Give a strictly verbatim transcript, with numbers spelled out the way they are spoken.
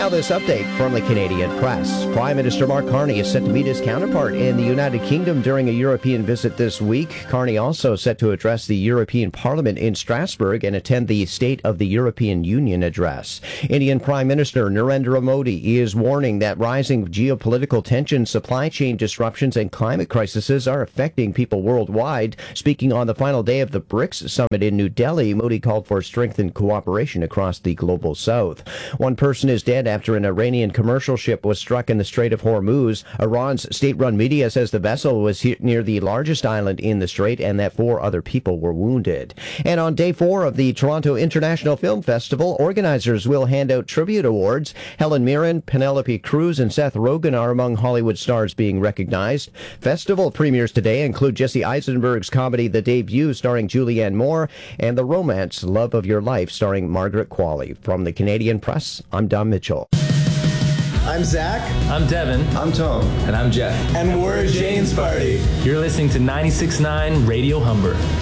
Now this update from the Canadian Press. Prime Minister Mark Carney is set to meet his counterpart in the United Kingdom during a European visit this week. Carney also set to address the European Parliament in Strasbourg and attend the State of the European Union address. Indian Prime Minister Narendra Modi is warning that rising geopolitical tensions, supply chain disruptions, and climate crises are affecting people worldwide. Speaking on the final day of the BRICS summit in New Delhi, Modi called for strengthened cooperation across the global south. One person is dead after an Iranian commercial ship was struck in the Strait of Hormuz. Iran's state-run media says the vessel was he- near the largest island in the strait and that four other people were wounded. And on day four of the Toronto International Film Festival, organizers will hand out tribute awards. Helen Mirren, Penelope Cruz, and Seth Rogen are among Hollywood stars being recognized. Festival premieres today include Jesse Eisenberg's comedy The Debut starring Julianne Moore and the romance Love of Your Life starring Margaret Qualley. From the Canadian Press, I'm Don Mitchell. I'm Zach. I'm Devin. I'm Tom. And I'm Jeff. And we're Jane's Party. You're listening to ninety-six point nine Radio Humber.